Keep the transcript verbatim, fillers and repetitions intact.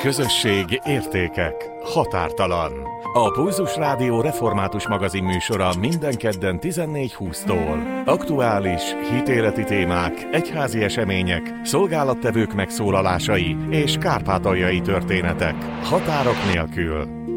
Közösség, értékek, határtalan. A Pulzus Rádió református magazin műsora minden kedden tizennégy húsztól. Aktuális, hitéleti témák, egyházi események, szolgálattevők megszólalásai és kárpátaljai történetek. Határok nélkül.